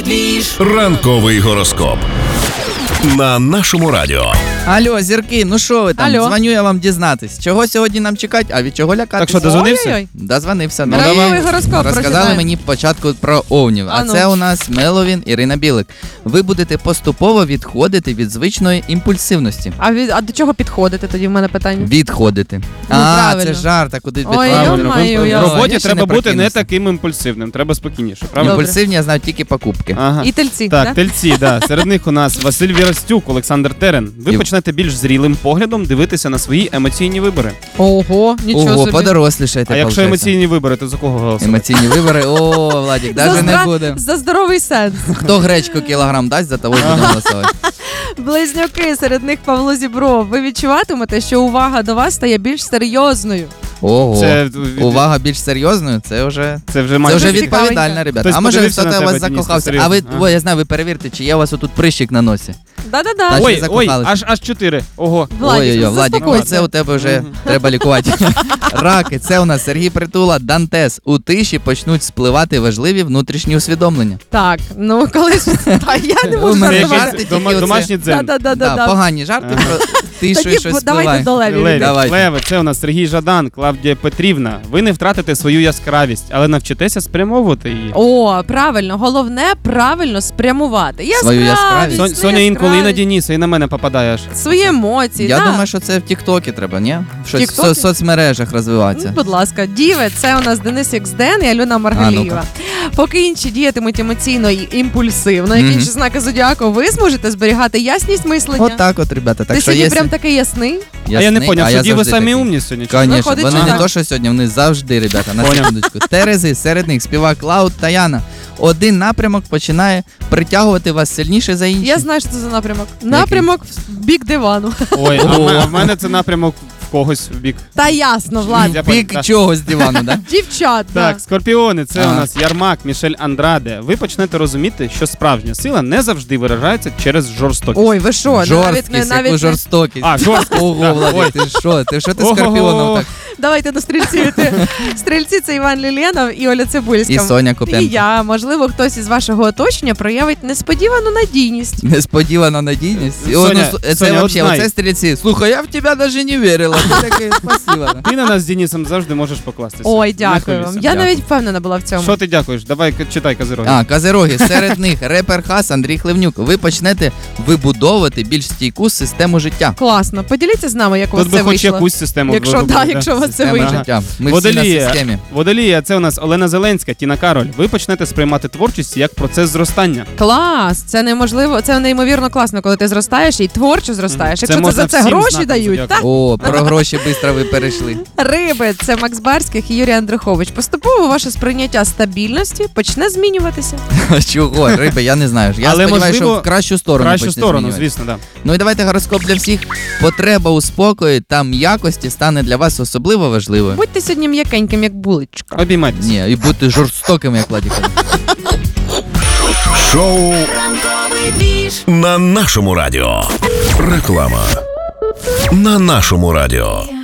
Ранковий гороскоп на нашому радіо. Алло, зірки, ну що ви там? Алло. Дзвоню я вам дізнатись. Чого сьогодні нам чекати, а від чого лякатись? Так що, дозвонився? Ой-ой-ой. Дозвонився. Ну, Ранковий давай. гороскоп Розказали прочитаємо. мені спочатку про овнів, а ну. це у нас Меловін, Ірина Білик. Ви будете поступово відходити від звичної імпульсивності. А до чого підходити тоді в мене питання? Відходити. правильно. Це жарт, а куди Ой, відходити? йо-моє, В я роботі ще треба не бути не прокинувся. таким імпульсивним, треба спокійніше, правда? Добре. Імпульсивні я знаю тільки покупки. Ага. І тельці, Так, да? тельці, да. Серед них у нас Василь Вірастюк, Олександр Терен. Ви І- почнете більш зрілим поглядом дивитися на свої емоційні вибори. Ого, нічого Ого, собі. подорослішайте. А якщо получається. емоційні вибори, то за кого голосувати? Емоційні вибори, о, Владик, навіть не буде. За здоровий сенс. Хто гречку кілограм дасть, за того й буде голосувати. Близнюки, серед них Павло Зібров. Ви відчуватимете, що увага до вас стає більш серйозною. Ого, Це- увага більш серйозною, це вже... Це вже Це майже вже цікавенько. відповідально, ребята. Хтось А може подивився хтось на у вас тебе, Денис, закохався? серйозно? А ви, Ага. ой, я знаю, ви перевірте, чи є у вас отут прищик на носі. Да-да-да. Та- Ой, Наче ой, закохались. аж 4. Ого. Владик, Ой-ой-ой, Владик, заспокойся. це у тебе вже треба лікувати. Раки, це у нас Сергій Притула, Дантес. У тиші почнуть спливати важливі внутрішні усвідомлення. Так, ну колись... Та я не У можу мене Це жартувати. жарти якийсь тільки оце. домашній дзен. Да-да-да. Погані жарти про тишу і Тоді щось давайте спливає. до левів. Леві, йдемо. Давайте. Леви, це у нас Сергій Жадан, Клавдія Петрівна. Ви не втратите свою яскравість, але навчитеся спрямовувати її. О, правильно, головне правильно спрямувати. Свою яскравість. Соня інколи іноді ніс, і на мене попадає аж. Свої емоції. Я да. думаю, що це в Тіктокі треба, ні? Щось в Тіктокі? соцмережах розвиватися. Будь ласка, діви, це у нас Денис Іксден і Альона Маргалієва. Поки інші діятимуть емоційно і імпульсивно, як Мгм. інші знаки зодіаку, ви зможете зберігати ясність мислення. От так от, ребята. Так Ти що сьогодні є... прям такий ясний. А я не поняв, що діви самі умні. умні сьогодні. чи? Конечно, Виходить, вони що не так. то, що сьогодні, вони завжди, ребята, на Поняв. секундочку. Терези, серед них співак Клауд та Яна. Один напрямок починає притягувати вас сильніше за інший. Я знаю, що це за напрямок. Напрямок в бік дивану. Ой, Ого. а в мене це напрямок в когось в бік. Та ясно, Влад. Я Бік понял, чогось з дивану, да? Дівчат, Так, да. скорпіони, це Ага. у нас Ярмак, Мішель Андраде. Ви почнете розуміти, що справжня сила не завжди виражається через жорстокість. Ой, ви що? навіть Жорсткість, навіть яку жорстокість. А, жорсткість. Ого, Ой. Владик, ти що? Ти що ти Ого. скорпіоном так? Давайте до стрільців. Стрільці це Іван Лілєнов і Оля Цибульська. І Соня І Копенко. я, можливо, хтось із вашого оточення проявить несподівану надійність. Несподівана надійність. І Соня, воно, це Соня, от вообще, знай. оце стрільці. Слухай, я в тебе навіть не вірила. Ти такий, спасибо. Ти на нас з Денисом завжди можеш покластися. Ой, Не дякую хвилюйся. вам. Я Дякую. навіть впевнена була в цьому. Що ти дякуєш? Давай читай Козироги. А, Козироги, серед них репер Хас, Андрій Хливнюк. Ви почнете вибудовувати більш стійку систему життя. Класно. Поділіться з нами, як у вас Тут би це хоч вийшло. якусь систему Якщо, вибудувати, якщо у вас це Система вийде. життя. Ми всі на системі. Водолія, це у нас Олена Зеленська, Тіна Кароль. Ви почнете сприймати творчість як процес зростання. Клас, це неможливо, це неймовірно класно, коли ти зростаєш і творчо зростаєш. Це Якщо це можна за це всім гроші знаком дають, зодіаку. так? О, про гроші швидко ви перейшли. Риби, це Макс Барських і Юрій Андрухович. Поступово ваше сприйняття стабільності почне змінюватися. Чого? Риби, я не знаю. Я Але, сподіваюся, можливо, що в кращу сторону Кращу почне сторону, змінюватися. звісно, так. Ну і давайте гороскоп для всіх. Потреба у спокої та м'якості стане для вас особливо важливою. Будьте сьогодні м'якеньким, як булочка. Обіймайтесь. Ні, і бути жорстоким, як Владик. Шоу на нашому радіо. Реклама на нашому радіо.